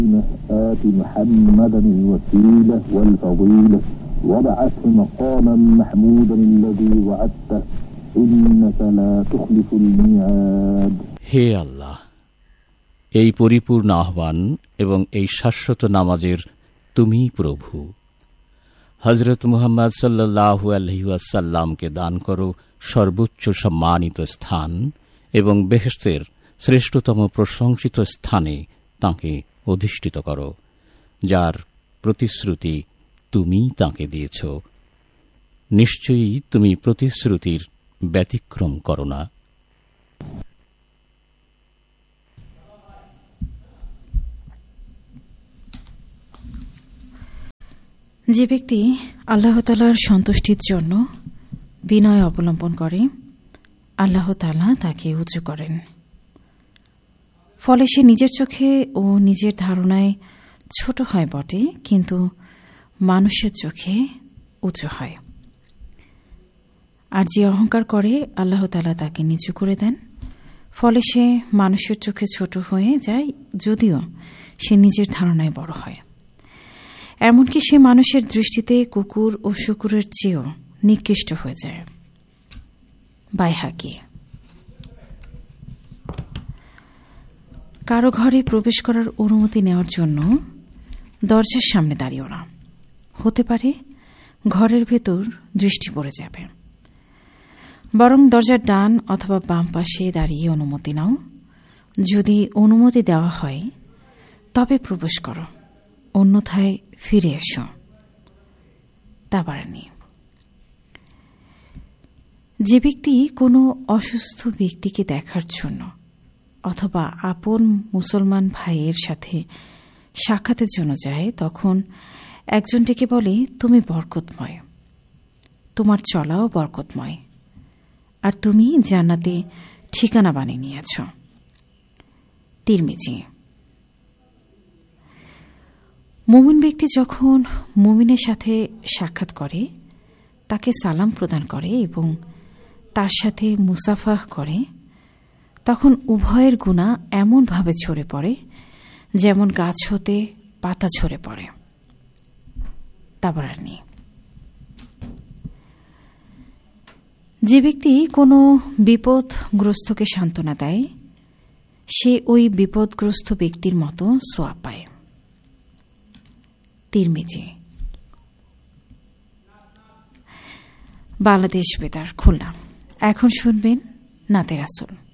آت محمدا الوسيلة والفضيلة وابعثه مقاما محمودا الذي وعدته إنك لا تخلف الميعاد. হে আল্লাহ, এই পরিপূর্ণ আহ্বান এবং এই শাশ্বত নামাজের তুমিই প্রভু। হযরত মুহাম্মদ সাল্লাল্লাহু আলাইহি ওয়াসাল্লামকে দান করো সর্বোচ্চ সম্মানিত স্থান এবং বেহেশতের শ্রেষ্ঠতম প্রশংসিত স্থানে তাঁকে অধিষ্ঠিত করো, যার প্রতিশ্রুতি তুমি তাঁকে দিয়েছ। নিশ্চয়ই তুমি প্রতিশ্রুতির ব্যতিক্রম করো না। যে ব্যক্তি আল্লাহ তাআলার সন্তুষ্টির জন্য বিনয় অবলম্বন করে, আল্লাহ তাআলা তাকে উঁচু করেন। ফলে সে নিজের চোখে ও নিজের ধারণায় ছোট হয় বটে, কিন্তু মানুষের চোখে উঁচু হয়। আর যে অহংকার করে, আল্লাহ তাআলা তাকে নিচু করে দেন। ফলে সে মানুষের চোখে ছোট হয়ে যায়, যদিও সে নিজের ধারণায় বড় হয়। এমনকি সে মানুষের দৃষ্টিতে কুকুর ও শুকুরের চেয়েও নিকৃষ্ট হয়ে যায়। বাইহাকি। কারো ঘরে প্রবেশ করার অনুমতি নেওয়ার জন্য দরজার সামনে দাঁড়িও না। হতে পারে ঘরের ভেতর দৃষ্টি পড়ে যাবে। বরং দরজার ডান অথবা বাম পাশে দাঁড়িয়ে অনুমতি নাও। যদি অনুমতি দেওয়া হয় তবে প্রবেশ করো, অন্যথায় ফিরে এসো। তাবারানী। যে ব্যক্তি কোনো অসুস্থ ব্যক্তিকে দেখার জন্য অথবা আপন মুসলমান ভাইয়ের সাথে সাক্ষাতের জন্য যায়, তখন একজনটিকে বলে, তুমি বরকতময়, তোমার চলাও বরকতময়, আর তুমি জান্নাতে ঠিকানা বানিয়ে নিয়েছ। তিরমিজি। মুমিন ব্যক্তি যখন মুমিনের সাথে সাক্ষাৎ করে, তাকে সালাম প্রদান করে এবং তার সাথে মুসাফাহ করে, তখন উভয়ের গুনাহ এমনভাবে ঝরে পড়ে যেমন গাছ হতে পাতা ঝরে পড়ে। তাবারানী। যে ব্যক্তি কোনো বিপদগ্রস্তকে সান্ত্বনা দেয়, সে ওই বিপদগ্রস্ত ব্যক্তির মতো সোয়াব পায়। তিরমিজি। বাংলাদেশ বেতার, খুলনা। এখন শুনবেন নাতে রাসূল।